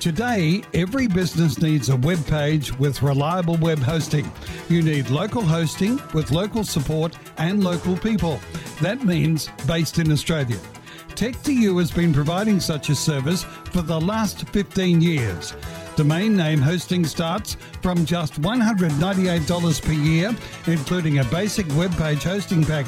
Today, every business needs a web page with reliable web hosting. You need local hosting with local support and local people. That means based in Australia. Tech2U has been providing such a service for the last 15 years. Domain name hosting starts from just $198 per year, including a basic web page hosting package